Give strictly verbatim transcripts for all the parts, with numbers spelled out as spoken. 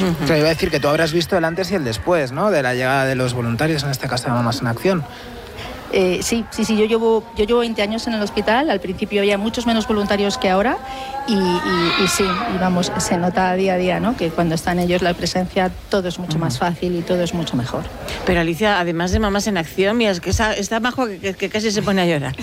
Uh-huh. Te iba a decir que tú habrás visto el antes y el después, ¿no?, de la llegada de los voluntarios en esta casa de Mamás en Acción. Eh, sí, sí, sí, yo llevo, yo llevo veinte años en el hospital. Al principio había muchos menos voluntarios que ahora y, y, y sí, y vamos, se nota día a día, ¿no?, que cuando están ellos la presencia todo es mucho uh-huh. más fácil y todo es mucho mejor. Pero Alicia, además de Mamás en Acción, mira, es que está, está majo que, que, que casi se pone a llorar.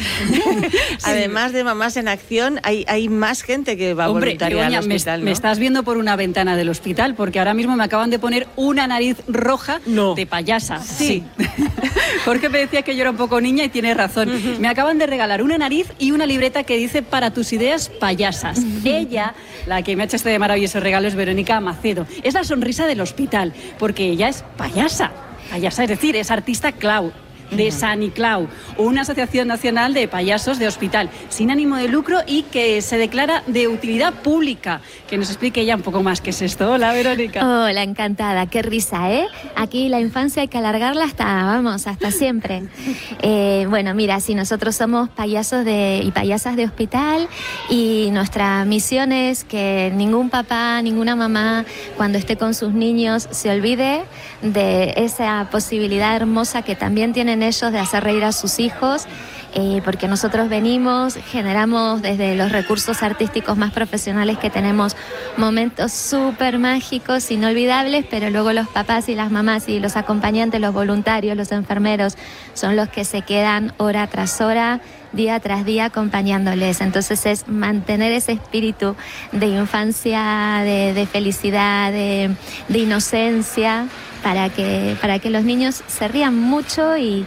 Sí. Además de Mamás en Acción, hay, hay más gente que va Hombre, voluntaria al hospital, me, ¿no? me estás viendo por una ventana del hospital, porque ahora mismo me acaban de poner una nariz roja no. de payasa. Sí. sí. Jorge me decía que yo era un poco niña y tiene razón. Uh-huh. Me acaban de regalar una nariz y una libreta que dice para tus ideas payasas. Uh-huh. Ella, la que me ha hecho este maravilloso regalo, es Verónica Macedo. Es la sonrisa del hospital, porque ella es payasa. Payasa, es decir, es artista clown de Saniclau, una asociación nacional de payasos de hospital sin ánimo de lucro y que se declara de utilidad pública. Que nos explique ella un poco más qué es esto. Hola, Verónica. Hola, encantada. Qué risa, ¿eh? Aquí la infancia hay que alargarla hasta, vamos, hasta siempre. Eh, bueno, mira, si nosotros somos payasos de, y payasas de hospital y nuestra misión es que ningún papá, ninguna mamá, cuando esté con sus niños, se olvide de esa posibilidad hermosa que también tienen ellos de hacer reír a sus hijos, eh, porque nosotros venimos, generamos desde los recursos artísticos más profesionales que tenemos momentos súper mágicos, inolvidables, pero luego los papás y las mamás y los acompañantes, los voluntarios, los enfermeros, son los que se quedan hora tras hora, día tras día acompañándoles. Entonces es mantener ese espíritu de infancia, de, de felicidad, de, de inocencia, para que, para que los niños se rían mucho y,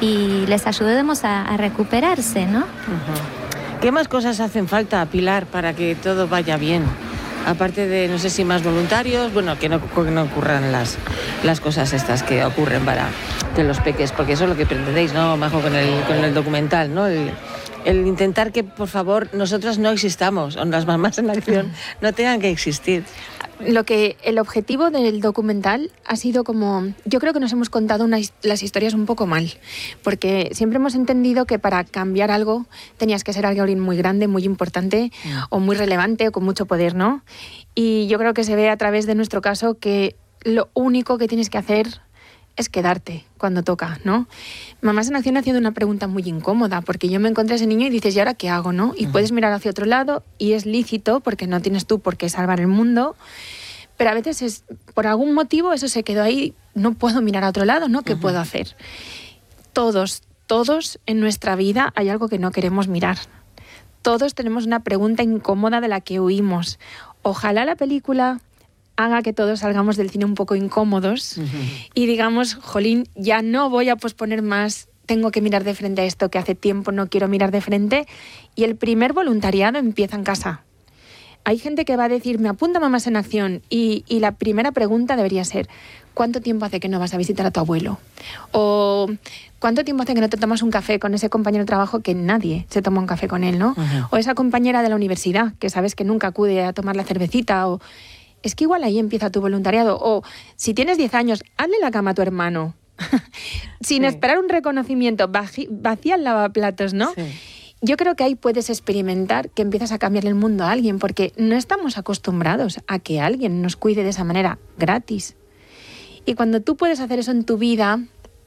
y les ayudemos a, a recuperarse, ¿no? Uh-huh. ¿Qué más cosas hacen falta, Pilar, para que todo vaya bien? Aparte de, no sé si más voluntarios, bueno, que no, que no ocurran las, las cosas estas que ocurren para que los peques, porque eso es lo que pretendéis, ¿no, Majo, con el, con el documental, ¿no? El, el intentar que, por favor, nosotras no existamos, o las Mamás en Acción no tengan que existir. Lo que el objetivo del documental ha sido como, yo creo que nos hemos contado una, las historias un poco mal, porque siempre hemos entendido que para cambiar algo tenías que ser alguien muy grande, muy importante mm. o muy relevante o con mucho poder, ¿no? Y yo creo que se ve a través de nuestro caso que lo único que tienes que hacer es quedarte cuando toca, ¿no? Mamás en Acción haciendo una pregunta muy incómoda, porque yo me encontré a ese niño y dices, ¿y ahora qué hago, no? Y uh-huh. puedes mirar hacia otro lado y es lícito, porque no tienes tú por qué salvar el mundo, pero a veces es, por algún motivo eso se quedó ahí, no puedo mirar a otro lado, ¿no? ¿Qué uh-huh. puedo hacer? Todos, todos en nuestra vida hay algo que no queremos mirar. Todos tenemos una pregunta incómoda de la que huimos. Ojalá la película haga que todos salgamos del cine un poco incómodos uh-huh. y digamos, jolín, ya no voy a posponer más, tengo que mirar de frente a esto que hace tiempo no quiero mirar de frente. Y el primer voluntariado empieza en casa. Hay gente que va a decir, me apunta Mamás en Acción, y, y la primera pregunta debería ser, ¿cuánto tiempo hace que no vas a visitar a tu abuelo? O ¿cuánto tiempo hace que no te tomas un café con ese compañero de trabajo que nadie se toma un café con él, ¿no? Uh-huh. O esa compañera de la universidad que sabes que nunca acude a tomar la cervecita, o es que igual ahí empieza tu voluntariado. O si tienes diez años, hazle la cama a tu hermano. Sin sí. esperar un reconocimiento, vacía el lavaplatos, ¿no? Sí. Yo creo que ahí puedes experimentar que empiezas a cambiar el mundo a alguien, porque no estamos acostumbrados a que alguien nos cuide de esa manera gratis. Y cuando tú puedes hacer eso en tu vida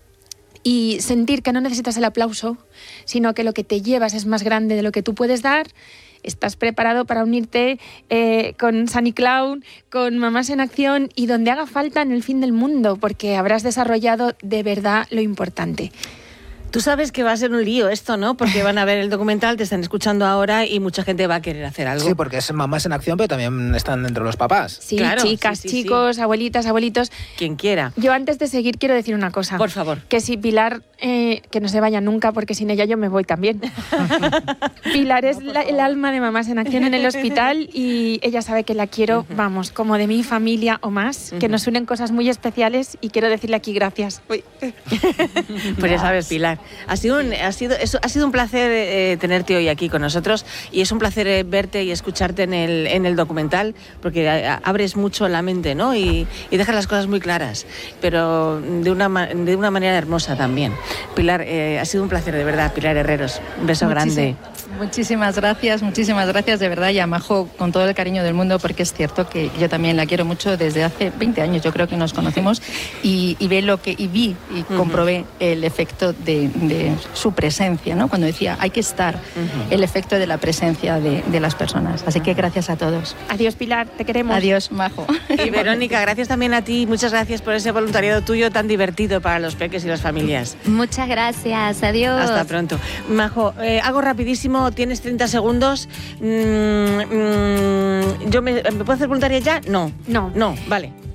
y sentir que no necesitas el aplauso, sino que lo que te llevas es más grande de lo que tú puedes dar, estás preparado para unirte eh, con Saniclau, con Mamás en Acción y donde haga falta en el fin del mundo, porque habrás desarrollado de verdad lo importante. Tú sabes que va a ser un lío esto, ¿no? Porque van a ver el documental, te están escuchando ahora y mucha gente va a querer hacer algo. Sí, porque es Mamás en Acción, pero también están dentro los papás. Sí, claro, chicas, sí, sí, chicos, sí. abuelitas, abuelitos. Quien quiera. Yo antes de seguir quiero decir una cosa. Por favor. Que si Pilar, eh, que no se vaya nunca, porque sin ella yo me voy también. Pilar es no, la, el alma de Mamás en Acción en el hospital y ella sabe que la quiero, uh-huh. vamos, como de mi familia o más, uh-huh. que nos unen cosas muy especiales y quiero decirle aquí gracias. Uy. Pues ya sabes, Pilar. Ha sido un, ha sido, eso, ha sido un placer eh, tenerte hoy aquí con nosotros y es un placer eh, verte y escucharte en el, en el documental porque a, a, abres mucho la mente, ¿no? Y, y dejas las cosas muy claras, pero de una, de una manera hermosa también. Pilar, eh, ha sido un placer de verdad, Pilar Herreros. Un beso Muchísim- grande. Muchísimas gracias, muchísimas gracias de verdad y a Majo con todo el cariño del mundo porque es cierto que yo también la quiero mucho desde hace veinte años, yo creo que nos conocimos y, y ve lo que y vi y uh-huh. comprobé el efecto de, de su presencia, ¿no? Cuando decía hay que estar, uh-huh. el efecto de la presencia de, de las personas. Así que gracias a todos. Adiós, Pilar, te queremos. Adiós, Majo. Y Verónica, gracias también a ti, muchas gracias por ese voluntariado tuyo tan divertido para los peques y las familias. Muchas gracias, adiós. Hasta pronto. Majo, eh, hago rapidísimo, tienes treinta segundos. Mm, mm, ¿Yo me, me puedo hacer voluntaria ya? No. No. No, vale.